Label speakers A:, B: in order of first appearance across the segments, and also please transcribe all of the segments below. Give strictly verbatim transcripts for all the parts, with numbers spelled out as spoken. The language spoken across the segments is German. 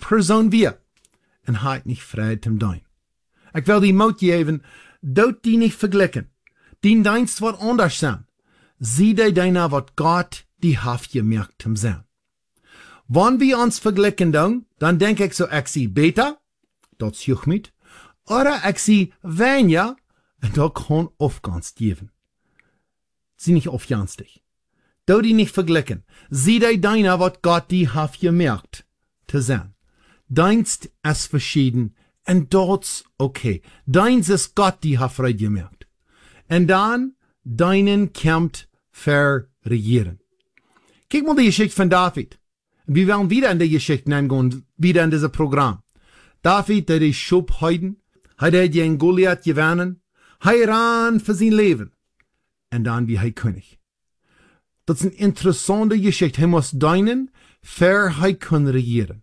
A: persoon weer, en hij het niet vrij te doen. Ik wil die moed geven, dood die niet vergelijken. Die dienst wordt anders zijn. Zie die daarna wat God die heeft gemerkt te zijn. Wanneer we ons vergelijken doen, dan denk ik zo, ik zie beter, dat schucht niet, oder ik zie weniger, en dat kan afganst geven. Zie niet afganstig. Doe die niet vergelijken. Zie die daarna wat God die heeft gemerkt te zijn. Dienst is verschieden, en dat is oké. Dienst is God die heeft vrijgemerkt. En dan, deinen kämpft verregieren. Kijk mal die Geschichte von David. Wir werden wieder in die Geschichte hineingehen, wieder in dieses Programm. David, der die Schubheiden, hat er gegen Goliath gewonnen, er ran für sein Leben. Und dann wie er König. Das ist eine interessante Geschichte. Er muss deinen, für er können regieren.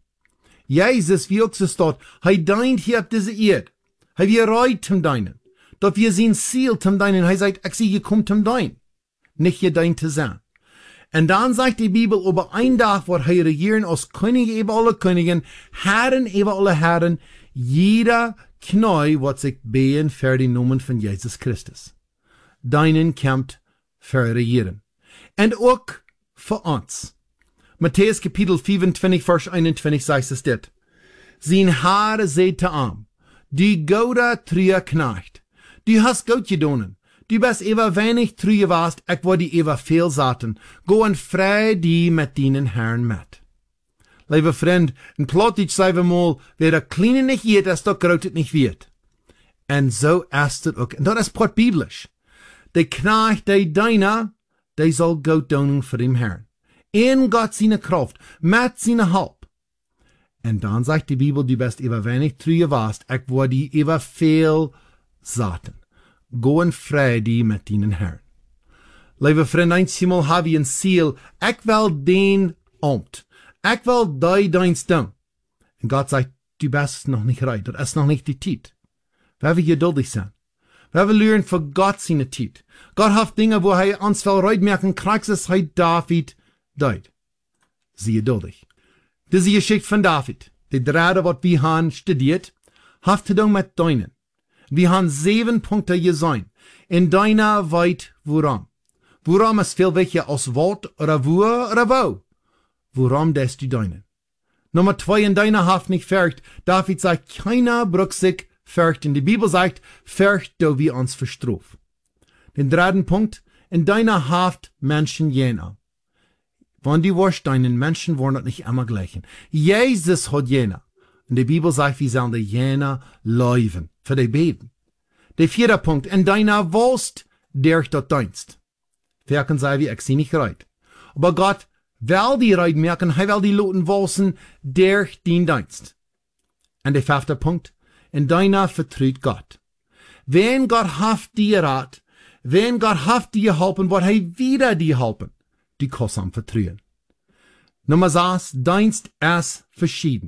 A: Jesus, wie auch so steht, er deint hier auf diese Erde. Er wird reit zum Deinen. Dort wir sein Ziel zum Deinen. Er sagt, ich sehe, ihr kommt zum Dein. Nicht ihr Dein zu sein. Und dann sagt die Bibel, über einen Tag wird er regieren als König über alle Königen, Herren über alle Herren, jeder Knie wird sich behen für die Namen von Jesus Christus. Deinen kämpft für regieren. Und auch für uns. Matthäus Kapitel vierundzwanzig, Vers einundzwanzig sagt es dit. Sein Haare seht te arm, die Gouda trüe knecht. Du hast gut gedonen. Du bist ever wenig trüe warst, ich war die ever veel zaten. Go en frei die met dienen Herrn met. Lieve vriend, in Plotitsch sagen wir mal, wer der Kleine nicht geht, ist der Grote nicht wird. Und so ist es auch. Und das ist port biblisch. Der Knecht, der deiner, der soll gut donen für den Herrn. In Gott seine Kraft, mit seiner Halb. Und dann sagt die Bibel, du bist ever wenig trüe warst, ich war die ever veel zaten. Go en frei die met dienen Herrn. Lieve vriend, einmal habe ich ein Ziel. Ich will den Amt. Ich will die Dienst tun. Und Gott sagt, du bist noch nicht reif. Das ist noch nicht die Zeit. Wir wollen geduldig sein. Wir wollen lernen für Gott seine Zeit. Gott hat Dinge, wo er uns will reut merken, kriegst es heute David deut. Sie geduldig. Diese Geschichte von David, die Drade, was wir haben studiert, hat zu tun mit deinen. Wir haben sieben Punkte gesehen. In deiner weit woran. Woran ist viel wichtiger als Wort oder wo oder wo. Woran des du deinen. Nummer zwei, in deiner Haft nicht fürcht. David sagt, keiner brucht sich fürchten. Die Bibel sagt, fürcht, do wir uns verstruf. Den dritten Punkt, in deiner Haft Menschen jener. Wenn die warst, deinen Menschen wollen das nicht immer gleichen. Jesus hat jener. Und die Bibel sagt, wir sollen die jener leuven. Für die beten. Der vierte Punkt, in deiner Wurst, der ich dort dienst. Werken sei wie, ich sie nicht reit. Aber Gott will die reit merken, er will die Loten wursten, der ich den dienst. Und der fünfte Punkt, in deiner vertraut Gott. Wenn Gott haft dir rat, wenn Gott haft dir helfen, wird er wieder dir helfen. Die kosam vertrauen. Nummer sechs, Dienst ist verschieden.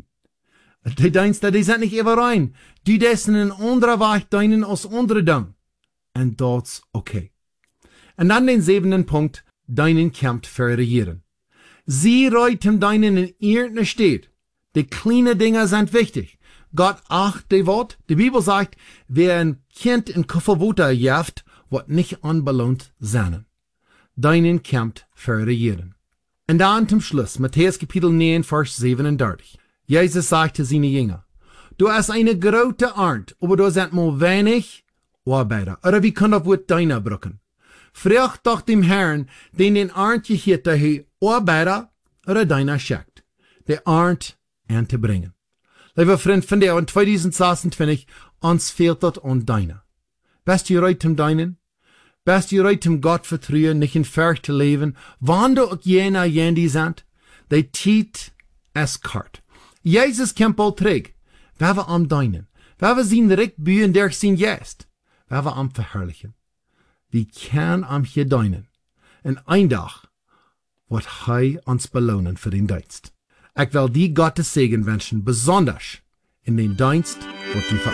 A: Die Dienste, die sind nicht immer rein. Die dessen in anderer Weg deinen als andere Ding. Und das okay. Und dann den siebenten Punkt, deinen kämpft für regieren. Sie reuten deinen in irgendeiner Stadt. Die kleinen Dinge sind wichtig. Gott acht die Wort. Die Bibel sagt, wer ein Kind in Kofferwuter jaft, wird nicht unbelohnt sein. Deinen kämpft für regieren. Und dann zum Schluss, Matthäus Kapitel neun, Vers siebenunddreißig. Jesus sagte seine Jünger, du hast eine große Ernte, aber du sind mal wenig Arbeiter. Oder wie kann das Wort deiner brücken? Frag doch dem Herrn, den den Ernte hier daher Arbeiter oder deiner schickt, der Ernte anzubringen. Lieber Freund, von der in zwanzig sechsundzwanzig, uns fehlt das an deiner. Bist du reit zum deinen? Bist du reit zum Gott vertrauen, nicht in Furcht zu leben? Wann du auch jener jendi sind, die Zeit ist kort. Jesus kämpft bald träg. Wir wir am deinen. Wir wir sein Recht bühen, der sein jest. Wir wir am verherrlichen. Wie kann am hier deinen? Und ein Tag wird er uns belohnen für den Dienst. Ich will die Gottes Segen wünschen, besonders in den Dienst, was du für